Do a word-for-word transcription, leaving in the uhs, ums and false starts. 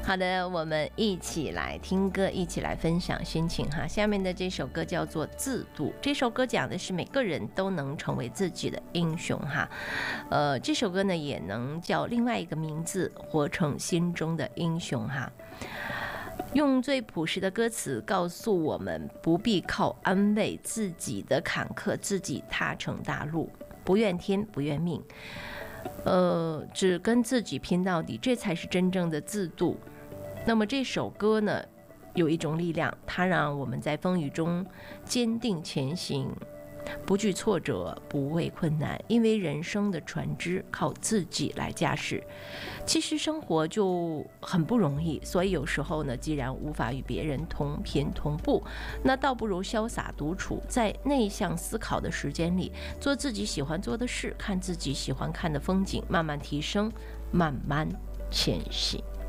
好的，我们一起来听歌，一起来分享心情哈。下面的这首歌叫做《自渡》，这首歌讲的是每个人都能成为自己的英雄哈。呃，这首歌呢也能叫另外一个名字，活成心中的英雄哈。用最朴实的歌词告诉我们，不必靠安慰自己的坎坷，自己踏成大路，不怨天不怨命，呃，只跟自己拼到底，这才是真正的自渡。那么这首歌呢，有一种力量，它让我们在风雨中坚定前行，不惧挫折，不畏困难，因为人生的船只靠自己来驾驶。其实生活就很不容易，所以有时候呢，既然无法与别人同频同步，那倒不如潇洒独处，在内向思考的时间里，做自己喜欢做的事，看自己喜欢看的风景，慢慢提升，慢慢前行。